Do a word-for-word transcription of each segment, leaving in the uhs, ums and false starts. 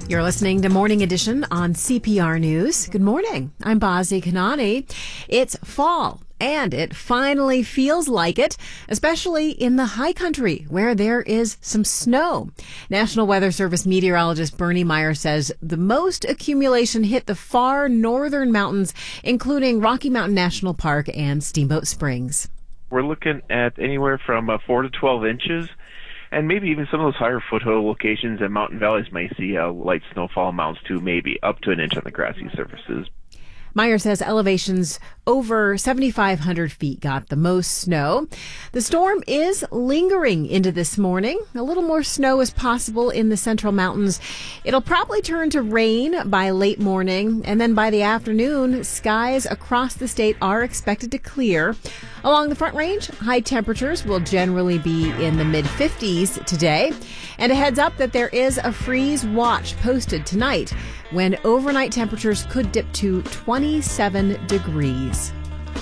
You're listening to Morning Edition on C P R News. Good morning. I'm Bazi Kanani. It's fall, and it finally feels like it, especially in the high country where there is some snow. National Weather Service meteorologist Bernie Meyer says the most accumulation hit the far northern mountains, including Rocky Mountain National Park and Steamboat Springs. We're looking at anywhere from uh, four to twelve inches. And maybe even some of those higher foothill locations and mountain valleys may see uh, light snowfall amounts to maybe up to an inch on the grassy surfaces. Meyer says elevations over seventy-five hundred feet got the most snow. The storm is lingering into this morning. A little more snow is possible in the central mountains. It'll probably turn to rain by late morning, and then by the afternoon, skies across the state are expected to clear. Along the Front Range, high temperatures will generally be in the mid fifties today. And a heads up that there is a freeze watch posted tonight, when overnight temperatures could dip to twenty-seven degrees.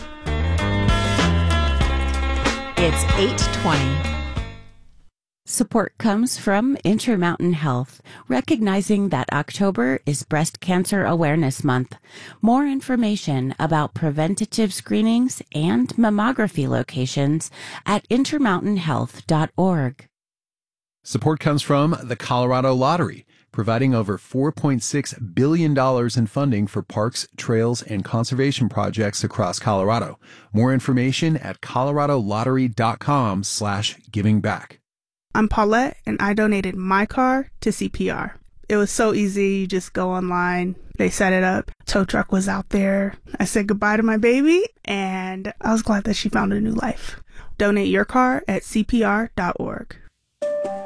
It's eight twenty. Support comes from Intermountain Health, recognizing that October is Breast Cancer Awareness Month. More information about preventative screenings and mammography locations at intermountain health dot org. Support comes from the Colorado Lottery, providing over four point six billion dollars in funding for parks, trails, and conservation projects across Colorado. More information at colorado lottery dot com slash giving back. I'm Paulette, and I donated my car to C P R. It was so easy. You just go online. They set it up. Tow truck was out there. I said goodbye to my baby, and I was glad that she found a new life. Donate your car at C P R dot org.